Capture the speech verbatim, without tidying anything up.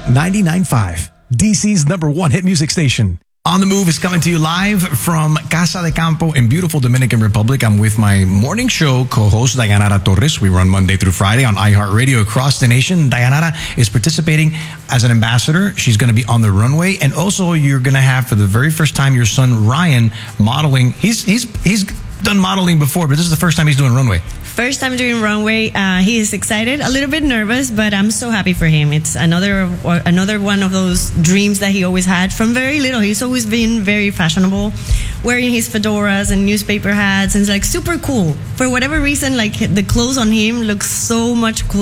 ninety-nine point five, D C's number one hit music station. On the Move is coming to you live from Casa de Campo in beautiful Dominican Republic. I'm with my morning show co-host, Dayanara Torres. We run Monday through Friday on iHeartRadio across the nation. Dayanara is participating as an ambassador. She's going to be on the runway. And also, you're going to have, for the very first time, your son, Ryan, modeling. He's, he's, he's done modeling before, but this is the first time he's doing runway. First time doing runway. Uh, he is excited, a little bit nervous, but I'm so happy for him. It's another another one of those dreams that he always had from very little. He's always been very fashionable, wearing his fedoras and newspaper hats, and it's like super cool. For whatever reason, like the clothes on him look so much cooler